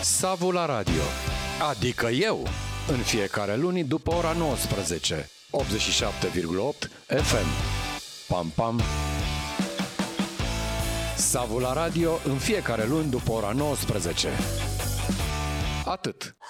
Savu la radio, adică eu, în fiecare luni după ora 19, 87,8 FM. Pam, pam! Savu la radio în fiecare luni după ora 19. Atât.